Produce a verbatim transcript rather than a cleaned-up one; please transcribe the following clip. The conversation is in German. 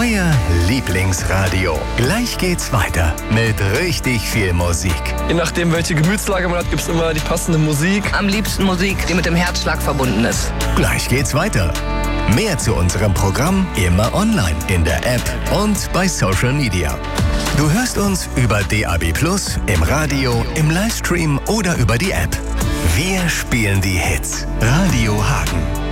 Euer Lieblingsradio. Gleich geht's weiter mit richtig viel Musik. Je nachdem, welche Gemütslage man hat, gibt's immer die passende Musik. Am liebsten Musik, die mit dem Herzschlag verbunden ist. Gleich geht's weiter. Mehr zu unserem Programm immer online, in der App und bei Social Media. Du hörst uns über D A B plus, im Radio, im Livestream oder über die App. Wir spielen die Hits. Radio Hagen.